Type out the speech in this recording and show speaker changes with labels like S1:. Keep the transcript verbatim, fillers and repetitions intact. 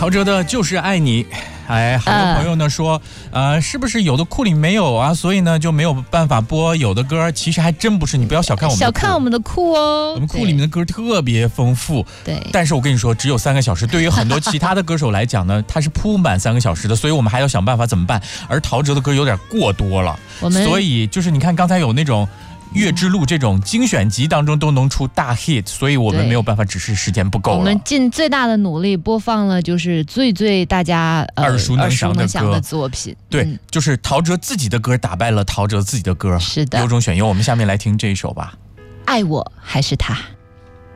S1: 陶喆的就是爱你。哎，很多朋友呢说，呃，是不是有的库里没有啊？所以呢就没有办法播有的歌。其实还真不是，你不要小看我们的库，
S2: 小看我们的库哦。
S1: 我们库里面的歌特别丰富。
S2: 对，
S1: 但是我跟你说，只有三个小时。对于很多其他的歌手来讲呢，它是铺满三个小时的，所以我们还要想办法怎么办？而陶喆的歌有点过多了，
S2: 我们
S1: 所以就是你看刚才有那种。月之路这种精选集当中都能出大 hit， 所以我们没有办法，只是时间不够了。
S2: 我们尽最大的努力播放了就是最最大家、呃、
S1: 耳熟能详的歌
S2: 的作品。
S1: 对、
S2: 嗯，
S1: 就是陶喆自己的歌打败了陶喆自己的歌。
S2: 是的，
S1: 有种选优，我们下面来听这一首吧。
S2: 爱我还是他。